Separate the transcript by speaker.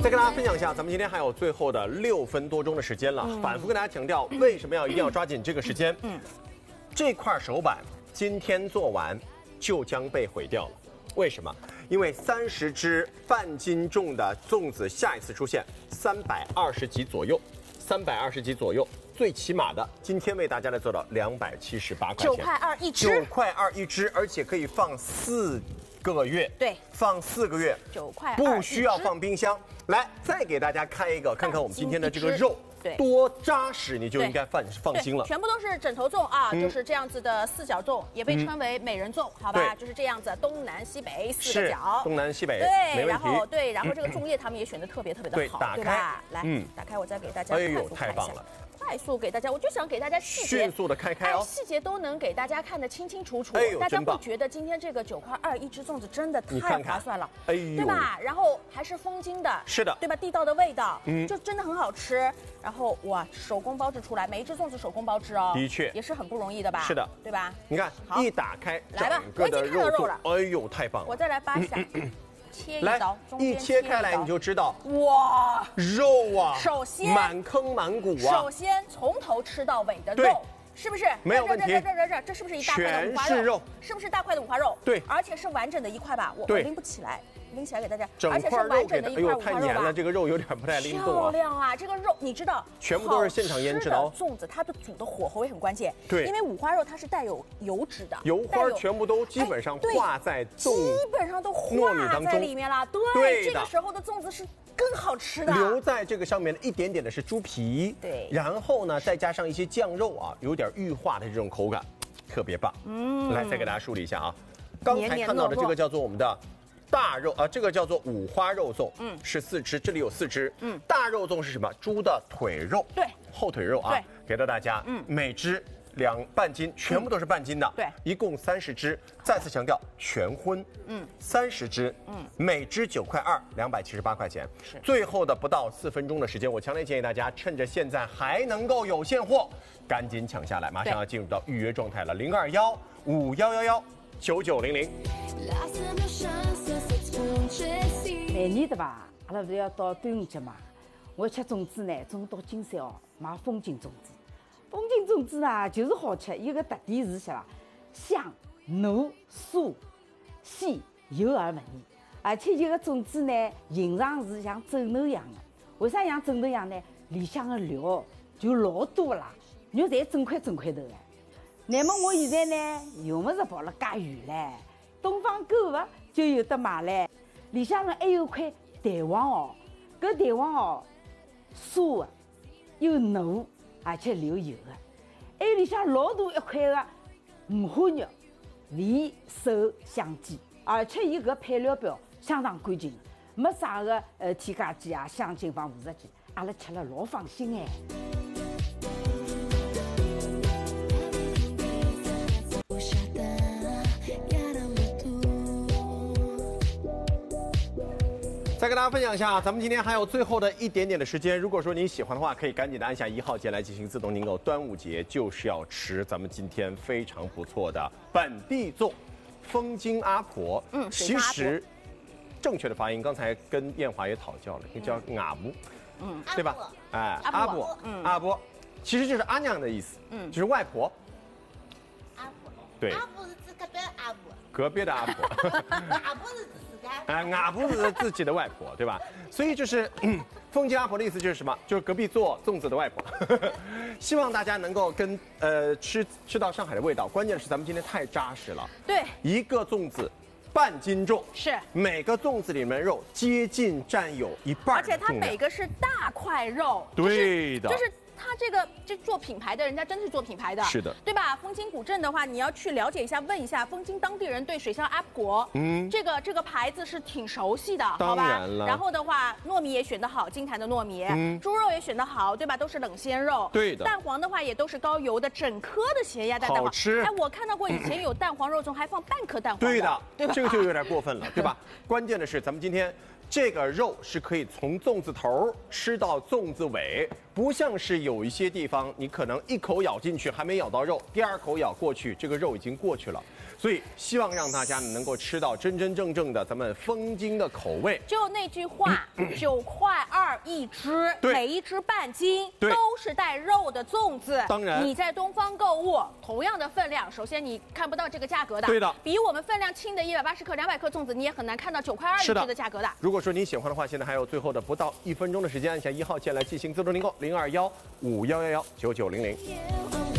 Speaker 1: 再跟大家分享一下，咱们今天还有最后的6分多钟的时间了，反复跟大家强调，为什么一定要抓紧这个时间？这块手板今天做完就将被毁掉了，为什么？因为30只半斤重的粽子下一次出现320几左右，320几左右。最起码的，今天为大家来做到278块钱，9
Speaker 2: 块2一只
Speaker 1: ，9块2一只，而且可以放4个月，
Speaker 2: 对，
Speaker 1: 放4个月
Speaker 2: ，9块2，
Speaker 1: 不需要放冰箱。来，再给大家开一个，看看我们今天的这个肉。
Speaker 2: 对，
Speaker 1: 多扎实，你就应该放心了。
Speaker 2: 全部都是枕头粽啊，就是这样子的4角粽，也被称为美人粽，好吧？就是这样子，东南西北4个角，
Speaker 1: 东南西北，
Speaker 2: 对，然后这个粽叶他们也选的特别的好，对吧？来，打开，我再给大家，
Speaker 1: 哎呦，太棒了！
Speaker 2: 快速给大家，我就想给大家细节，
Speaker 1: 迅速的开哦，
Speaker 2: 细节都能给大家看得清清楚楚，大家会觉得今天这个9块2一只粽子真的太划算了，对吧？然后还是风筋的，
Speaker 1: 是的，
Speaker 2: 对吧？地道的味道，就真的很好吃。然后哇，手工包制出来，每一只粽子手工包制哦，
Speaker 1: 的确
Speaker 2: 也是很不容易的吧？
Speaker 1: 是的，
Speaker 2: 对吧？
Speaker 1: 你看，一打开，
Speaker 2: 来吧，我已经看到肉了，
Speaker 1: 哎呦，太棒了！
Speaker 2: 我再来扒一下。切一刀，
Speaker 1: 一切开来你就知道，
Speaker 2: 哇，
Speaker 1: 肉啊！
Speaker 2: 首先
Speaker 1: 满坑满谷啊！
Speaker 2: 首先从头吃到尾的肉，是不是？
Speaker 1: 没有问题。
Speaker 2: 这是不是一大块的五花肉？是不是大块的五花肉？
Speaker 1: 对，
Speaker 2: 而且是完整的一块吧？我拎不起来。拎起来给大家，
Speaker 1: 而
Speaker 2: 且是完整的一块五花肉吧？
Speaker 1: 太黏了，这个肉有点不太灵动
Speaker 2: 漂亮啊！这个肉你知道，
Speaker 1: 全部都是现场腌制的哦。
Speaker 2: 粽子它的煮的火候也很关键，
Speaker 1: 对，
Speaker 2: 因为五花肉它是带有油脂的，
Speaker 1: 油花全部都基本上化在基
Speaker 2: 本上都化在里面了。对，这个时候的粽子是更好吃的。
Speaker 1: 留在这个上面的一点点的是猪皮，
Speaker 2: 对，
Speaker 1: 然后呢再加上一些酱肉啊，有点玉化的这种口感，特别棒。来再给大家梳理一下啊，刚才看到的这个叫做我们的。大肉啊，这个叫做五花肉粽，是4只，这里有4只，大肉粽是什么？猪的腿肉，
Speaker 2: 对，
Speaker 1: 后腿肉啊，给到大家，每只半斤，全部都是半斤的，
Speaker 2: 对，
Speaker 1: 一共30只，再次强调全荤，30只，每只9块2，278块钱，
Speaker 2: 是，
Speaker 1: 最后的不到4分钟的时间，我强烈建议大家趁着现在还能够有现货，赶紧抢下来，马上要进入到预约状态了，021-5111-9900。
Speaker 3: 每年对吧？阿拉不是要到端午节嘛？我吃粽子呢，总到金山哦买风景粽子。风景粽子呢，就是好吃，有个特点是啥？香、糯、酥、鲜、油而不腻。而且这个粽子呢，形状是像枕头一样的。为啥像枕头一样呢？里向的料就老多啦，肉侪整块头的。那么我现在呢，用不着跑了介远嘞，东方购物就有得买嘞。里向呢还有块蛋黄哦，搿蛋黄哦，酥的，又糯，而且流油的。还有里向老大一块的五花肉，味瘦香鸡，而且伊搿配料表相当干净，没啥个添加剂啊、香精帮辅食剂，阿拉吃了老放心哎。
Speaker 1: 再跟大家分享一下，咱们今天还有最后的一点点的时间。如果说你喜欢的话，可以赶紧的按下1号键来进行自动订购。端午节就是要吃咱们今天非常不错的本地粽，风筋阿婆。其实正确的发音，刚才跟燕华也讨教了，叫阿婆，对吧？哎，阿婆，阿婆，其实就是阿娘的意思，就是外婆。
Speaker 4: 阿婆，
Speaker 1: 对，
Speaker 4: 阿婆是指隔壁的阿婆，
Speaker 1: 隔壁的阿婆，
Speaker 4: 阿婆是指。
Speaker 1: 阿婆是自己的外婆，对吧？所以就是风筋阿婆的意思就是什么？就是隔壁做粽子的外婆。希望大家能够跟吃到上海的味道。关键是咱们今天太扎实了，
Speaker 2: 对，
Speaker 1: 一个粽子半斤重，
Speaker 2: 是
Speaker 1: 每个粽子里面肉接近占有1半，
Speaker 2: 而且它每个是大块肉，
Speaker 1: 对的，
Speaker 2: 就是。他这做品牌的，人家真是做品牌的，
Speaker 1: 是的，
Speaker 2: 对吧？风筋古镇的话，你要去了解一下，问一下风筋当地人对水乡阿婆，这个牌子是挺熟悉的，好吧？然后的话，糯米也选得好，金坛的糯米，猪肉也选得好，对吧？都是冷鲜肉，
Speaker 1: 对的。
Speaker 2: 蛋黄的话也都是高油的，整颗的咸鸭蛋蛋黄，
Speaker 1: 好吃。
Speaker 2: 哎，我看到过以前有蛋黄肉粽还放半颗蛋黄，
Speaker 1: 对的，
Speaker 2: 对吧？
Speaker 1: 这个就有点过分了，对吧？关键的是，咱们今天。这个肉是可以从粽子头吃到粽子尾，不像是有一些地方你可能一口咬进去还没咬到肉，第2口咬过去，这个肉已经过去了。 所以希望让大家能够吃到真真正正的咱们风筋的口味。
Speaker 2: 就那句话，9.2块一只，每一只半斤，都是带肉的粽子。
Speaker 1: 当然，
Speaker 2: 你在东方购物，同样的分量，首先你看不到这个价格的。
Speaker 1: 对的，
Speaker 2: 比我们分量轻的180克、200克粽子，你也很难看到9.2块一只的价格的。
Speaker 1: 如果说你喜欢的话，现在还有最后的不到1分钟的时间，按下1号键来进行自动订购，0215119900。